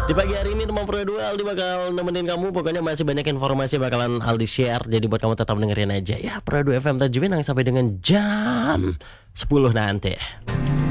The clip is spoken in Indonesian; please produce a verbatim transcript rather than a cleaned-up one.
Di pagi hari ini Demam Pro dua Aldi bakal nemenin kamu. Pokoknya masih banyak informasi bakalan Aldi share. Jadi buat kamu tetap dengerin aja ya Pro dua F M Tanjung Pinang sampai dengan jam sepuluh nanti.